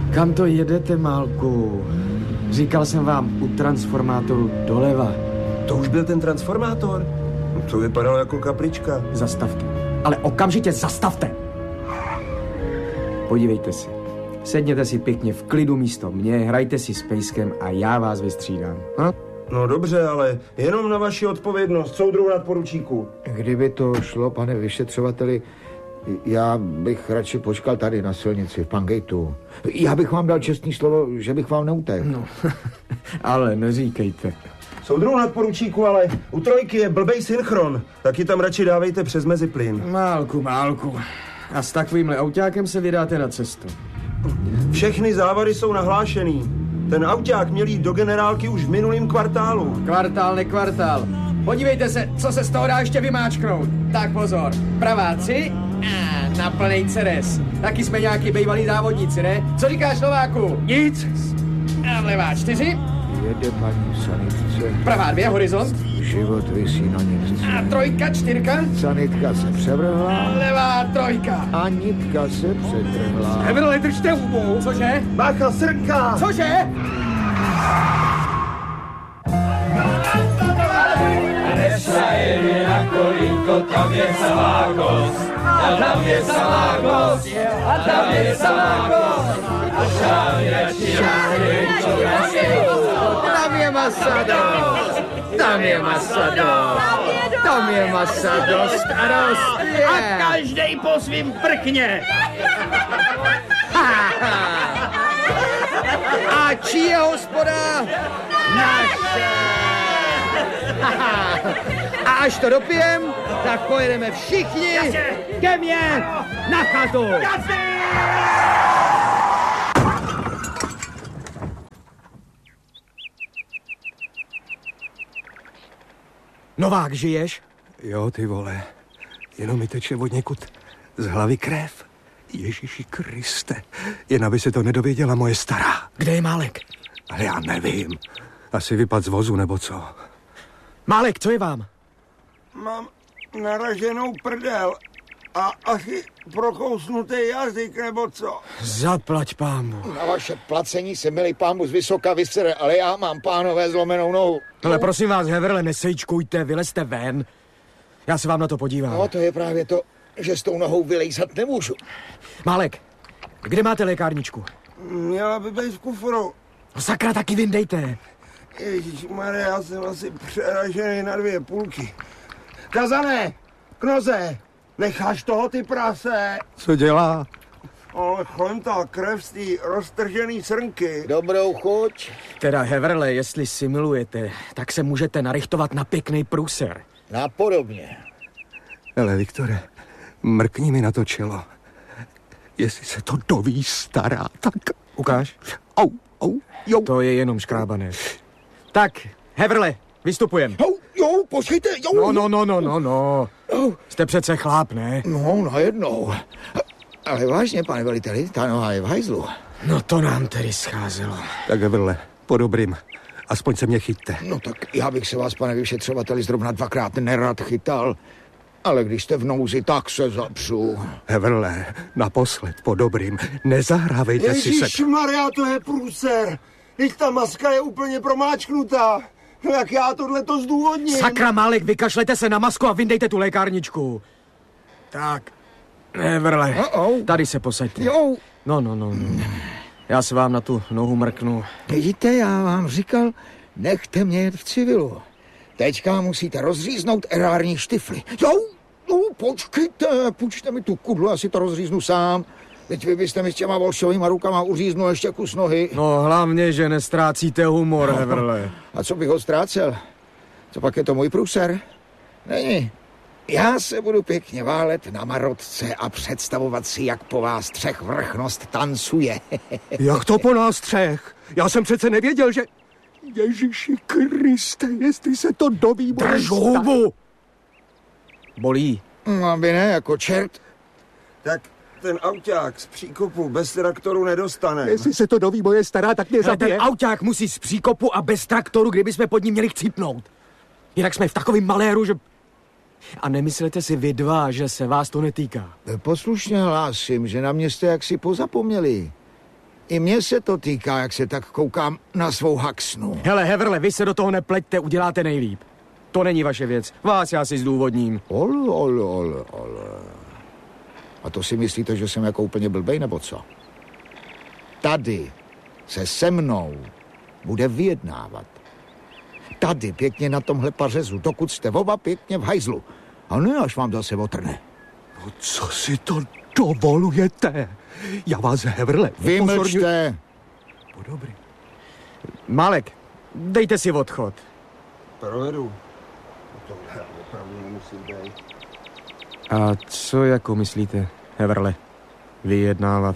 Kam to jedete, Málku? Říkal jsem vám u transformátoru doleva. To už byl ten transformátor? To vypadalo jako kaplička. Zastavte. Ale okamžitě zastavte! Podívejte si. Sedněte si pěkně v klidu místo mě, hrajte si s pejskem a já vás vystřídám. Ha? No dobře, ale jenom na vaši odpovědnost, soudruhu nadporučíku. Kdyby to šlo, pane vyšetřovateli, já bych radši počkal tady na silnici v Pangejtu. Já bych vám dal čestný slovo, že bych vám neutekl. No, ale neříkejte. Soudruhu nadporučíku, ale u trojky je blbej synchron. Taky tam radši dávejte přes meziplyn. Málku. A s takovýmhle autákem se vydáte na cestu. Všechny závady jsou nahlášený. Ten auták měl jít do generálky už v minulým kvartálu. Kvartál, nekvartál. Podívejte se, co se z toho dá ještě vymáčknout. Tak pozor, pravá 3 a na plnej ceres. Taky jsme nějaký bejvalí závodníci, ne? Co říkáš, Nováku? Nic. A vlevá 4. Jede paní sanitce. Pravá 2, horizont. Život visí na nitce. A trojka, 4. Sanitka se převrhla. A levá 3. A nitka se přetrhla. Heverle, držte hubu. Cože? Bacha, srnka! Cože? Nesajeli na kolínko, tam je samá kost. A tam je samá kost. A tam je samá kost. A šáli radši Tam je masa dost. Tam je masa dost. Tam je masa dost a dost. A každej po svým prkně. A čí je hospoda? Naše. A až to dopijem, tak pojedeme všichni ke mně na chatu. Novák, žiješ? Jo, ty vole, jenom mi teče od někud z hlavy krev. Ježíši Kriste, jen aby se to nedověděla moje stará. Kde je Málek? Ale já nevím, asi vypad z vozu nebo co. Málek, co je vám? Mám naraženou prdel a asi prokousnutý jazyk, nebo co? Zaplať pámu. Na vaše placení se milý pámu z vysoka vysere, ale já mám, pánové, zlomenou nohu. Ale prosím vás, Heverle, nesejčkujte, vylezte ven. Já se vám na to podívám. No, to je právě to, že s tou nohou vylejzat nemůžu. Málek, kde máte lékárničku? Měla by být v kufru. No sakra, taky vyndejte. Ježišmarja, já jsem asi přeražený na 2 půlky. Kazané, Knoze, necháš toho, ty prase? Co dělá? Ale chlemtá krev z té roztržený srnky. Dobrou chuť. Teda, Heverle, jestli simulujete, tak se můžete narychtovat na pěkný průser. Napodobně. Hele, Viktore, mrkni mi na to čelo. Jestli se to doví stará, tak... Ukáž? Jo. To je jenom škrábané. Tak, Heverle, vystupujem. Jo, počkejte, jo. No. Jste přece chláp, ne? No, najednou. Ale vážně, pane veliteli, ta noha je v hajzlu. No to nám tedy scházelo. Tak Heverle, po dobrým. Aspoň se mě chyťte. No tak já bych se vás, pane vyšetřovateli, zrovna 2krát nerad chytal. Ale když jste v nouzi, tak se zapřu. Heverle, naposled, po dobrým. Nezahrávejte si se... Ježišmarja, to je průser. Teď ta maska je úplně promáčknutá. No jak já tohle to zdůvodním? Sakra, Málek, vykašlete se na masku a vyndejte tu lékárničku. Tak, Heverle, tady se posaďte. Jo. No. Já se vám na tu nohu mrknu. Vidíte, já vám říkal, nechte mě jet v civilu. Teďka musíte rozříznout erární štifly. Jo, počkejte, půjčte mi tu kudlu, asi to rozříznu sám. Teď vy byste mi s těma volšovýma rukama uříznul ještě kus nohy. No hlavně, že nestrácíte humor, Heverle. A co bych ho ztrácel? Co pak je to můj průser? Není. Já se budu pěkně válet na marotce a představovat si, jak po vás 3 vrchnost tancuje. Jak to po nás 3? Já jsem přece nevěděl, že... Ježíši Kriste, jestli se to doví... Drž hubu! Bolí. Aby ne, jako čert. Tak ten auták z příkopu bez traktoru nedostane. Jestli se to doví moje stará, tak mě zabije. Ten auták musí z příkopu a bez traktoru, kdyby jsme pod ním měli chcípnout. Jinak jsme v takovém maléru, že... A nemyslete si vy dva, že se vás to netýká? Poslušně hlásím, že na mě jste jaksi pozapomněli. I mně se to týká, jak se tak koukám na svou haxnu. Hele, Heverle, vy se do toho nepleťte, uděláte nejlíp. To není vaše věc. Vás já si zdůvodním. Ole. A to si myslíte, že jsem jako úplně blbej, nebo co? Tady se se mnou bude vyjednávat. Tady, pěkně na tomhle pařezu, dokud jste oba pěkně v hajzlu. A ne, až vám zase otrne. No, co si to dovolujete? Já vás, Heverle, Vymlčte. No, dobrý. Malek, dejte si odchod. Provedu. To opravdu nemusí být. A co jako myslíte, Heverle, vyjednávat?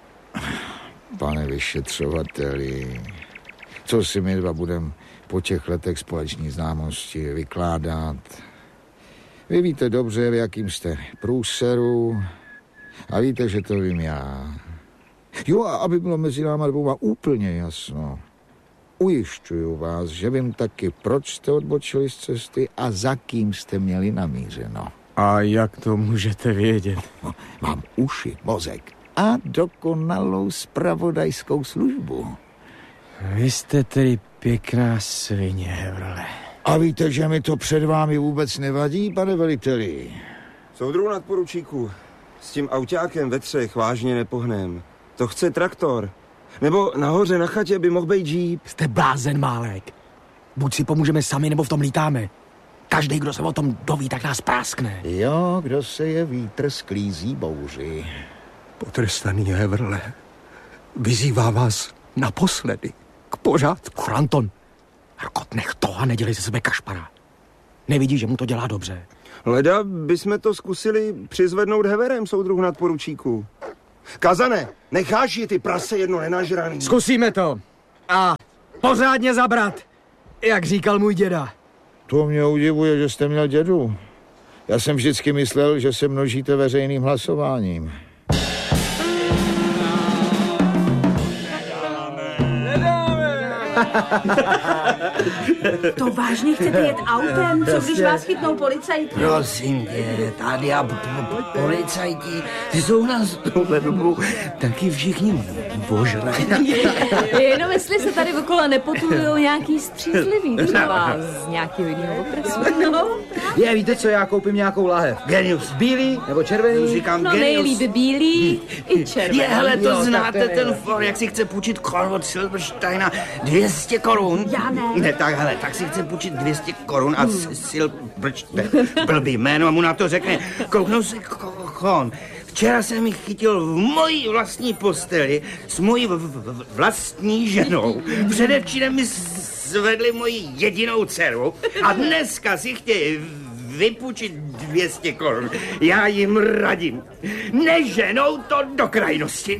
Pane vyšetřovateli, co si my dva budeme po těch letech společní známosti vykládat? Vy víte dobře, v jakým jste průseru a víte, že to vím já. Jo, a aby bylo mezi náma dvouma úplně jasno, ujišťuju vás, že vím taky, proč jste odbočili z cesty a za kým jste měli namířeno. A jak to můžete vědět? Mám uši, mozek a dokonalou zpravodajskou službu. Vy jste tedy pěkná svině, Heverle. A víte, že mi to před vámi vůbec nevadí, pane veliteli? Soudruhu nadporučíku, s tím autákem ve třech vážně nepohnem. To chce traktor. Nebo nahoře na chatě by mohl být džíp. Jste blázen, Málek. Buď si pomůžeme sami, nebo v tom lítáme. Každý, kdo se o tom doví, tak nás práskne. Jo, kdo se je vítr sklízí bouři. Potrestaný Heverle vyzývá vás naposledy k pořádku. Franton, Rkot, nech to a nedělej ze sebe kašpara. Nevidíš, že mu to dělá dobře. Leda bychom to zkusili přizvednout Heverem, soudruhu nadporučíku. Kazane, necháš ji ty prase jedno nenažraný. Zkusíme to. A pořádně zabrat, jak říkal můj děda. To mě udivuje, že jste měl dědu. Já jsem vždycky myslel, že se množíte veřejným hlasováním. To vážně chcete jet autem? Co když vás chytnou policajti? Prosím tě, tady a policajti, ty jsou nás tohle dobu taky všichni božrají. Jenom jestli se tady okolo nepotulujou nějaký střízlivý třeba z nějakého jiného okresu. No, Je, víte co, já koupím nějakou lahev. Genius. Bílý nebo červený? Říkám no genius. nejlíp bílý i červený. Je, hele, to Jo, znáte ten for, jak si chce půjčit kol od Silbersteina 200 korun. Já ne. Ne, tak hele, tak si chce půjčit 200 korun a blbý jméno mu na to řekne, kouknou si kon. Včera jsem mi chytil v mojí vlastní posteli s mojí vlastní ženou. Předevčírem mi zvedli moji jedinou dceru a dneska si chtějí vypůjčit 200 korun. Já jim radím. Neženou to do krajnosti.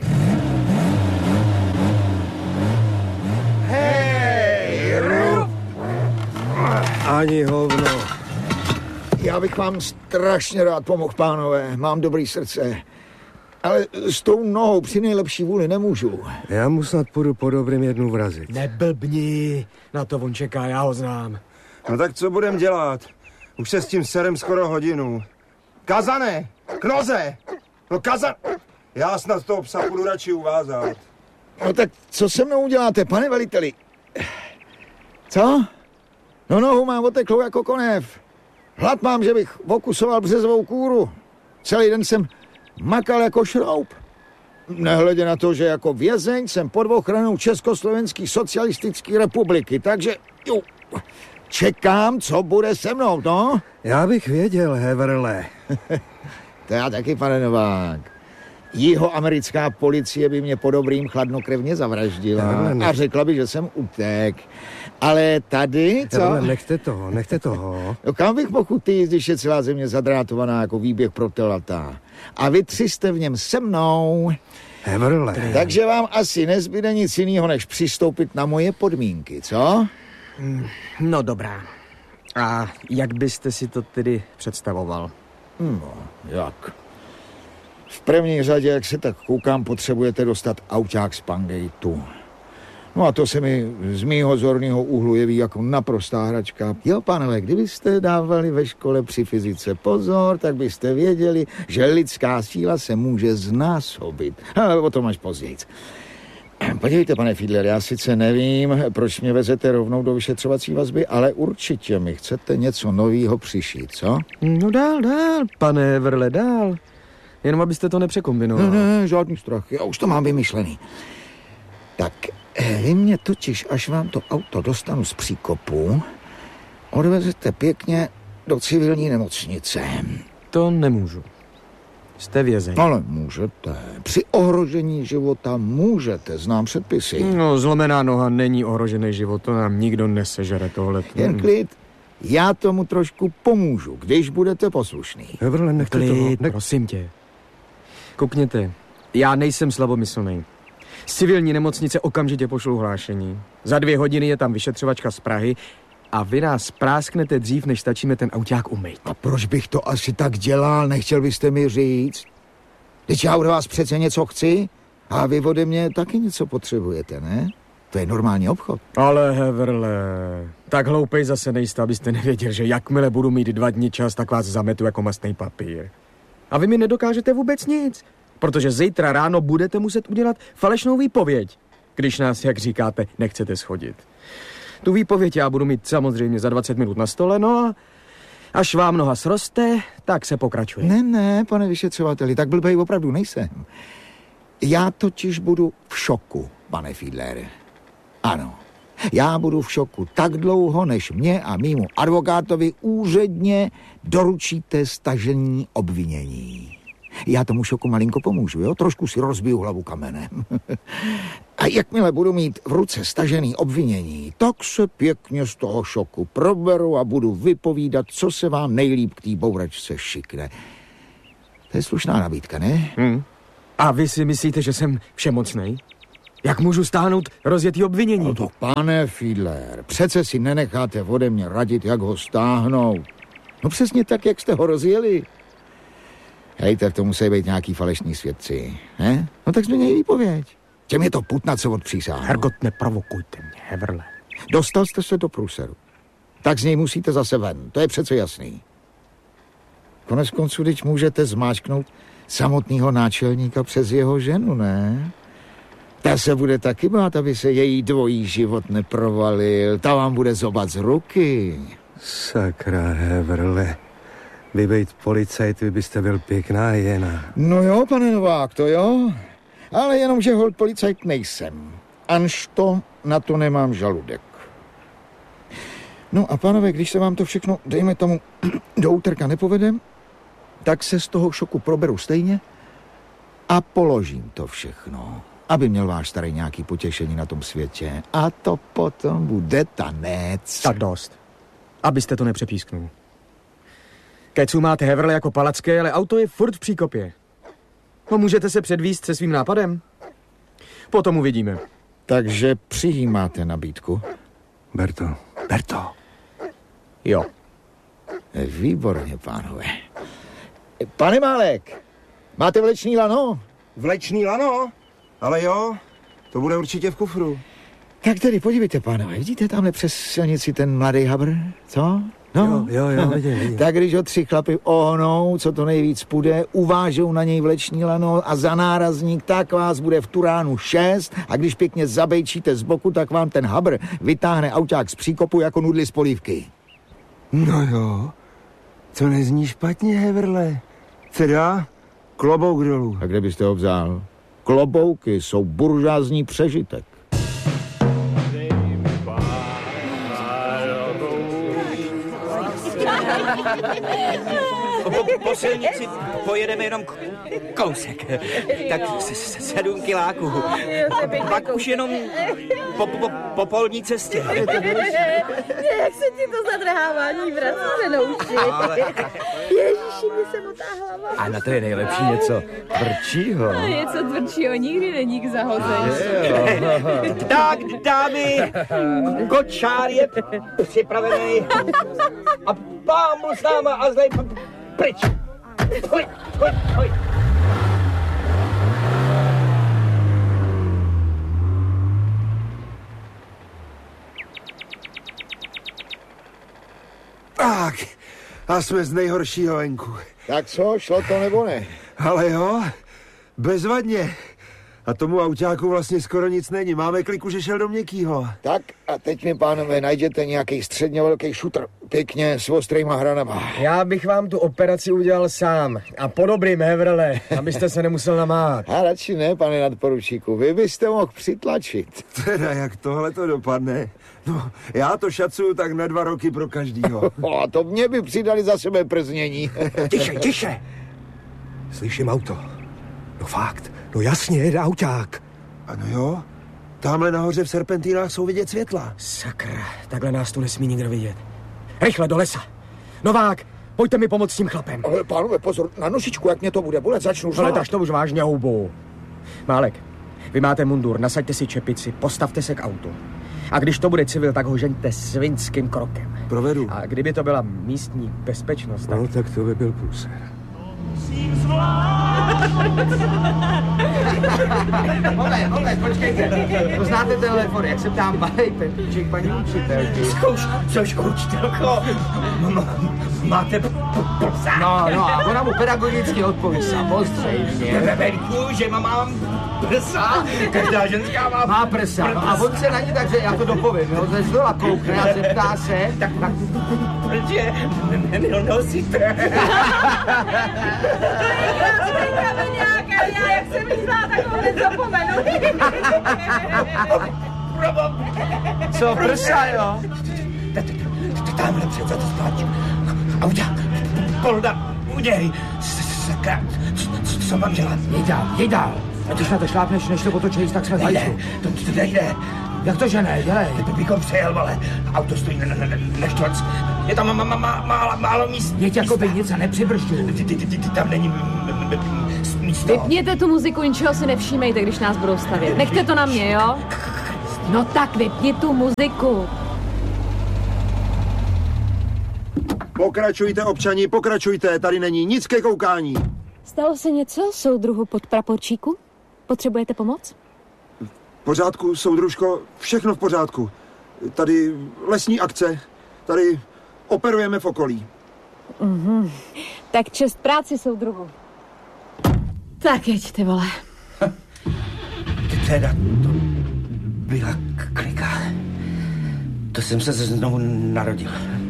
Ani hovno. Já bych vám strašně rád pomohl, pánové. Mám dobrý srdce. Ale s tou nohou při nejlepší vůli nemůžu. Já mu snad půjdu po dobrým jednu vrazit. Neblbni, na to on čeká, já ho znám. No tak co budem dělat? Už se s tím serem skoro hodinu. Kazane! K noze! No Já snad toho psa budu radši uvázat. No tak co se mnou uděláte, pane veliteli? Co? No nohu mám oteklou jako konev. Hlad mám, že bych okusoval březovou kůru. Celý den jsem makal jako šroub. Nehledě na to, že jako vězeň jsem pod ochranou Československé socialistické republiky, takže jo, čekám, co bude se mnou, no? Já bych věděl, Heverle. To já taky, pane Novák. Jihoamerická policie by mě po dobrým chladnokrevně zavraždila a řekla by, že jsem utek. Ale tady, co? Heverle, nechte toho. No kam bych mohl týct, když je celá země zadrátovaná jako výběh pro telata? A vy tři jste v něm se mnou. Heverle. Takže vám asi nezbyde nic jiného, než přistoupit na moje podmínky, co? No dobrá. A jak byste si to tedy představoval? No, jak? V první řadě, jak se tak koukám, potřebujete dostat auták z Pangejtu. No a to se mi z mýho zorného úhlu jeví jako naprostá hračka. Jo, pánové, kdybyste dávali ve škole při fyzice pozor, tak byste věděli, že lidská síla se může znásobit. Ale o tom až později. Podívejte, pane Fiedler, já sice nevím, proč mě vezete rovnou do vyšetřovací vazby, ale určitě mi chcete něco novýho přišít, co? No dál, pane Heverle, dál. Jenom abyste to nepřekombinoval. Ne, žádný strach, já už to mám vymyšlený. Tak, vy mě totiž, až vám to auto dostanu z příkopu, odvezete pěkně do civilní nemocnice. To nemůžu. Jste vězeň. Ale můžete. Při ohrožení života můžete, znám předpisy. No, zlomená noha není ohrožený život, to nám nikdo nesežere tohle. Jen klid, já tomu trošku pomůžu, když budete poslušný. Heverle, nechte Klid, toho. prosím tě. Koukněte, já nejsem slabomyslný. Z civilní nemocnice okamžitě pošlu hlášení. Za 2 hodiny je tam vyšetřovačka z Prahy a vy nás prásknete dřív, než stačíme ten auták umýt. A proč bych to asi tak dělal, nechtěl byste mi říct? Teď já od vás přece něco chci a vy ode mě taky něco potřebujete, ne? To je normální obchod. Ale Heverle, tak hloupej zase nejste, abyste nevěděl, že jakmile budu mít 2 dny čas, tak vás zametu jako mastný papír. A vy mi nedokážete vůbec nic, protože zítra ráno budete muset udělat falešnou výpověď, když nás, jak říkáte, nechcete shodit. Tu výpověď já budu mít samozřejmě za 20 minut na stole, no a až vám noha sroste, tak se pokračuje. Ne, pane vyšetřovateli, tak blbej opravdu nejsem. Já totiž budu v šoku, pane Fiedler. Ano, já budu v šoku tak dlouho, než mě a mýmu advokátovi úředně doručíte stažení obvinění. Já tomu šoku malinko pomůžu, jo? Trošku si rozbiju hlavu kamenem. A jakmile budu mít v ruce stažený obvinění, tak se pěkně z toho šoku proberu a budu vypovídat, co se vám nejlíp k té bouračce šikne. To je slušná nabídka, ne? A vy si myslíte, že jsem všemocnej? Jak můžu stáhnout rozjetý obvinění? No to, pane Fiedler, přece si nenecháte ode mě radit, jak ho stáhnout. No přesně tak, jak jste ho rozjeli. Hejte, to musí být nějaký falešní svědci, ne? No tak změněj výpověď. Těm je to putna, co odpřísáhnou. Hergot, neprovokujte mě, Heverle. Dostal jste se do průseru. Tak z něj musíte zase ven, to je přece jasný. Konec konců, teď můžete zmáčknout samotného náčelníka přes jeho ženu, ne? Ta se bude taky bát, aby se její dvojí život neprovalil. Ta vám bude zobat z ruky. Sakra, Heverle. Vy být policajt, vy byste byl pěkná jena. No jo, pane Novák, to jo. Ale jenom, že holt policajt nejsem. Anžto na to nemám žaludek. No a pánové, když se vám to všechno, dejme tomu, do úterka nepovede, tak se z toho šoku proberu stejně a položím to všechno, aby měl váš starý nějaký potěšení na tom světě. A to potom bude tanec. Tak dost. Abyste to nepřepísknul. Kecu máte, Heverle, jako palacké, ale auto je furt v příkopě. No, můžete se předvíst se svým nápadem? Potom uvidíme. Takže přijímáte nabídku? Berto. Jo. Výborně, pánové. Pane Málek, máte vleční lano? Vlečný lano? Ale jo, to bude určitě v kufru. Tak tedy podívejte, pánové, vidíte tamhle přes silnici ten mladý habr, co? No, Jo, vidím. Tak když ho 3 chlapy ohnou, co to nejvíc půjde, uvážou na něj vleční lano a za nárazník, tak vás bude v Turánu 6 a když pěkně zabejčíte z boku, tak vám ten habr vytáhne auták z příkopu jako nudly z polívky. No jo, to nezní špatně, Heverle. Teda, klobouk dolů. A kde byste ho vzal? Klobouky jsou buržázní přežitek. Po silnici pojedeme jenom kousek. Tak 7 kiláků. Pak už jenom po polní cestě. Jak se ti to zadrhávání vrací na uši. Ježiši, mi se motá hlava. A na to je nejlepší něco tvrdšího. Něco tvrdšího nikdy není k zahození. Tak, dámy, kočár je připravený. A pán byl s náma a zlej pryč. Hoj. Tak, a jsme z nejhoršího venku. Tak co, šlo to nebo ne? Ale jo, bezvadně. A tomu autáku vlastně skoro nic není. Máme kliku, že šel do měkkýho. Tak a teď mi, pánové, najděte nějaký středně velký šutr. Pěkně s ostrýma hranama. Já bych vám tu operaci udělal sám. A po dobrým, hevrle, abyste se nemusel namát. A radši ne, pane nadporučíku. Vy byste mohl přitlačit. Teda, jak tohle to dopadne? No, já to šacuju tak na 2 roky pro každýho. A to mě by přidali za sebe prznění. Tiše. Slyším auto. No fakt, no jasně, jede auták. Ano jo, tamhle nahoře v serpentínách jsou vidět světla. Sakra, takhle nás tu nesmí nikdo vidět. Rychle do lesa. Novák, pojďte mi pomoct s tím chlapem. Ale pánové, pozor, na nožičku, jak mě to bude bolet, začnu řvát. Ale tak to už vážně houbou. Málek, vy máte mundur, nasaďte si čepici, postavte se k autu. A když to bude civil, tak ho žeňte svinským krokem. Provedu. A kdyby to byla místní bezpečnost, tak... No tak to by byl průser. Moment, počkejte. Poznáte tenhle for, jak se ptám malej pepíček paní učitelky? Což učitelko? Máte prsa? No, a ona mu pedagogicky odpoví samozřejmě. Veverku, že mám prsa? Každá ženská Má prsa. No, a on se na ní takže, já to dopovím, jo, ze zdola koukne a zeptá se. Tak proč je nenosíte? Já, jak jsem myslela, takovou nezapomenu. Co, prsa, jo? Tamhle přece to spáču. Auta, polda, uděj. Sakra, co mám dělat? Jej dál. A když na to šlápneš, než to otočíš, tak jsme zajdu. To nejde. Jak to, že ne? Dělej. Bychom přejel, vole. Auto stojí na čtvrc. Je tam málo míst. Jeď jako by nic a nepřibržďuj. Tam není místo. Vypněte tu muziku, ničeho si nevšímejte, když nás budou stavět. Nechte to na mě, jo? No tak vypni tu muziku. Pokračujte, občani, pokračujte. Tady není nic ke koukání. Stalo se něco, soudruhu podpraporčíku? Potřebujete pomoc? V pořádku, soudružko, všechno v pořádku. Tady lesní akce, tady operujeme v okolí. Tak čest práci, soudruhu. Tak jeďte, vole. Teda to byla klika. To jsem se znovu narodil.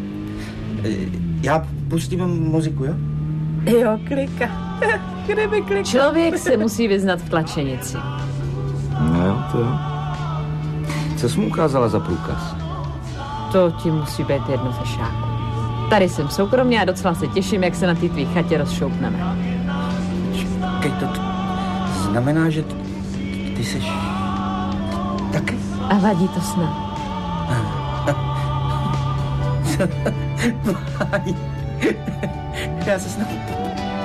Já pustím muziku, jo? Jo, klika. Kdyby klika. Člověk se musí vyznat v tlačenici. No jo, to jo. Co jsi mu ukázala za průkaz? To ti musí být jedno fešáku. Tady jsem soukromně a docela se těším, jak se na té tvý chatě rozšoupneme. Čekej, to znamená, že ty jsi taky? A vadí to snad. Já se snad